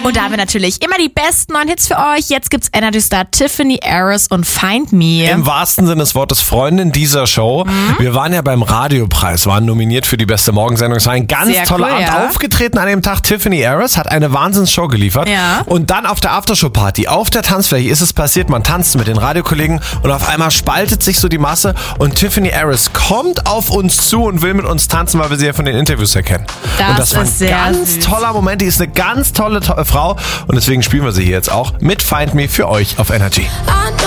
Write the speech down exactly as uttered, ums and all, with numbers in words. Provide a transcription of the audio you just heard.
Und da haben wir natürlich immer die besten neuen Hits für euch. Jetzt gibt's Energy Star Tiffany Harris und Find Me. Im wahrsten Sinne des Wortes Freundin dieser Show. Mhm. Wir waren ja beim Radiopreis, waren nominiert für die beste Morgensendung. Es war ein ganz Sehr toller cool, Abend. ja. Aufgetreten an dem Tag Tiffany Harris, hat eine Wahnsinnsshow geliefert. Ja. Und dann auf der Aftershow-Party, auf der Tanzfläche ist es passiert, man tanzt mit den Radiokollegen und auf einmal spaltet sich so die Masse und Tiffany Harris kommt auf uns zu und will mit uns tanzen, weil wir sie ja von den Interviews erkennen. Das und das war ein ist sehr ganz süß. toller Moment. Die ist eine ganz tolle to- Frau und deswegen spielen wir sie hier jetzt auch mit Find Me für euch auf Energy.